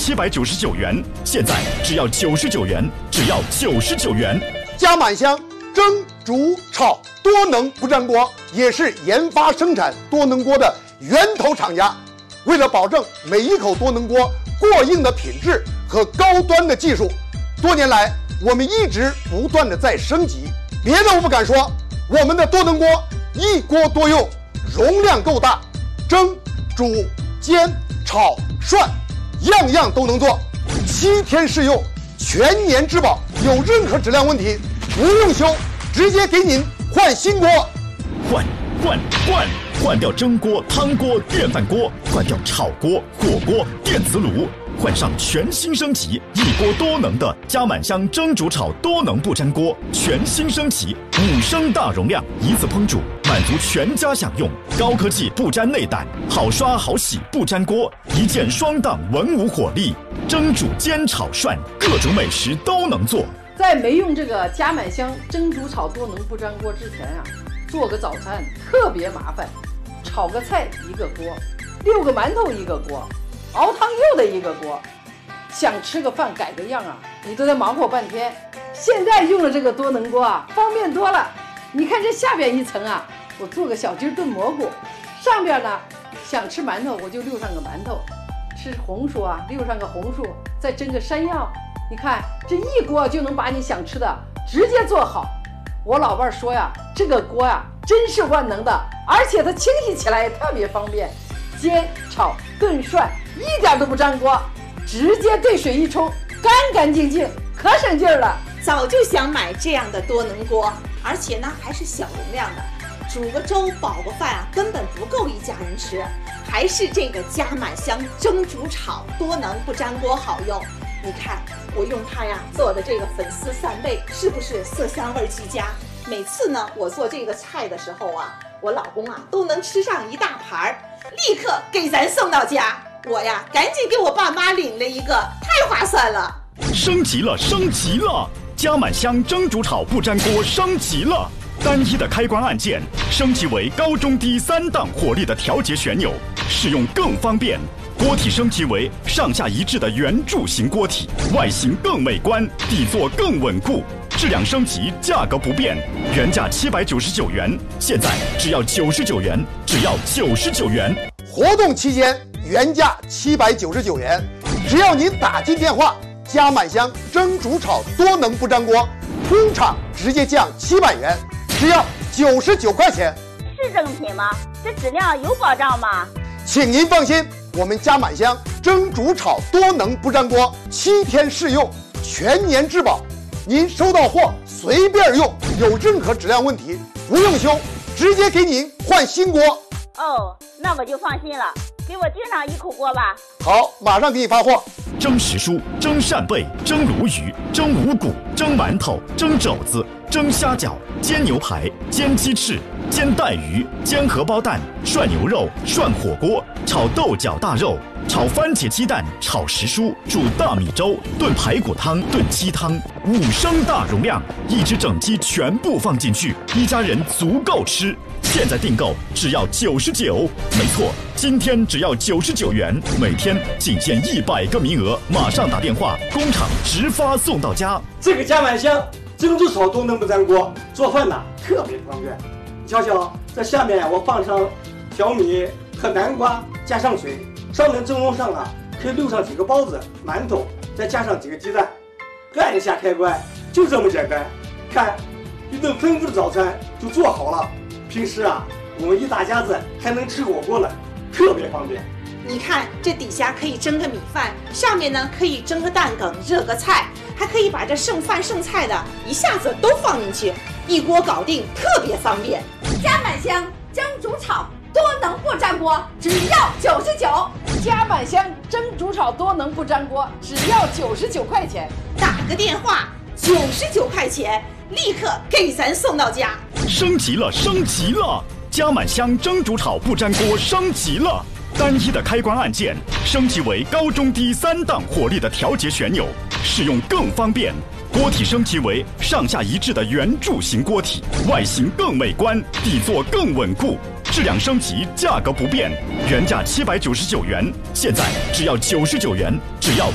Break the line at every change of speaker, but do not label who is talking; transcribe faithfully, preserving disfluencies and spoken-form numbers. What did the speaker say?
七百九十九元，现在只要九十九元，只要九十九元。
加满香蒸、煮、炒多能不粘锅，也是研发生产多能锅的源头厂家。为了保证每一口多能锅过硬的品质和高端的技术，多年来我们一直不断的在升级。别的我不敢说，我们的多能锅一锅多用，容量够大，蒸、煮、煎、炒、涮，样样都能做，七天试用，全年质保，有任何质量问题不用修，直接给您换新锅。
换换换换掉蒸锅、汤锅、电饭锅，换掉炒锅、火锅、电磁炉，换上全新升级一锅多能的加满香蒸煮炒多能不粘锅，全新升级，五升大容量，一次烹煮，满足全家享用。高科技不粘内胆，好刷好洗不粘锅，一键双档文武火力，蒸煮煎炒涮各种美食都能做。
在没用这个加满香蒸煮炒多能不粘锅之前啊，做个早餐特别麻烦，炒个菜一个锅，溜个馒头一个锅，熬汤又得一个锅，想吃个饭改个样啊，你都得忙活半天。现在用了这个多能锅啊，方便多了。你看这下边一层啊，我做个小鸡炖蘑菇，上边呢想吃馒头我就溜上个馒头，吃红薯啊溜上个红薯，再蒸个山药。你看这一锅就能把你想吃的直接做好。我老伴说呀，这个锅呀真是万能的，而且它清洗起来也特别方便，煎、炒、炖、涮一点都不粘锅，直接兑水一冲，干干净净，可省劲儿了。
早就想买这样的多能锅，而且呢还是小容量的，煮个粥饱个饭啊根本不够一家人吃，还是这个加满香蒸煮炒多能不粘锅好用。你看我用它呀做的这个粉丝扇贝，是不是色香味俱佳？每次呢我做这个菜的时候啊，我老公啊都能吃上一大盘儿，立刻给咱送到家。我呀赶紧给我爸妈领了一个，太划算了。
升级了升级了，加满香蒸煮炒不粘锅升级了，单一的开关按键升级为高中低三档火力的调节旋钮，使用更方便。锅体升级为上下一致的圆柱形锅体，外形更美观，底座更稳固。质量升级，价格不变，原价七百九十九元，现在只要九十九元，只要九十九元。
活动期间原价七百九十九元，只要您打进电话，加满香蒸煮炒多能不粘锅，工厂直接降七百元，只要九十九块钱。
是正品吗？这质量有保障吗？
请您放心，我们加满香蒸煮炒多能不粘锅七天试用，全年质保，您收到货随便用，有任何质量问题不用修，直接给您换新锅。
哦，那我就放心了，给我订上一口锅吧。
好，马上给你发货。
蒸时蔬、蒸扇贝、蒸鲈鱼、蒸五谷、蒸馒头、蒸肘子、蒸虾饺、煎牛排、煎鸡翅、煎带鱼、煎荷包蛋、涮牛肉、涮火锅、炒豆角大肉、炒番茄鸡蛋、炒时蔬、煮大米粥、炖排骨汤、炖鸡汤，五升大容量，一只整鸡全部放进去，一家人足够吃。现在订购只要九十九，没错，今天只要九十九元，每天仅限一百个名额，马上打电话，工厂直发送到家。
这个加满香蒸煮炒多能不粘锅，做饭呢特别方便。瞧瞧，这下面我放上小米和南瓜，加上水，上面蒸笼上啊可以溜上几个包子、馒头，再加上几个鸡蛋，按一下开关，就这么简单。看，一顿丰富的早餐就做好了。平时啊，我们一大家子还能吃火锅了，特别方便。
你看这底下可以蒸个米饭，上面呢可以蒸个蛋梗、热个菜，还可以把这剩饭剩菜的一下子都放进去，一锅搞定，特别方便。
加满香蒸煮炒多能不粘锅，只要九十九。
加满香蒸煮炒多能不粘锅，只要九十九块钱。
打个电话，九十九块钱，立刻给咱送到家。
升级了升级了，加满香蒸煮炒不粘锅升级了，单一的开关按键升级为高中低三档火力的调节旋钮，使用更方便。锅体升级为上下一致的圆柱形锅体，外形更美观，底座更稳固。质量升级，价格不变，原价七百九十九元，现在只要九十九元，只要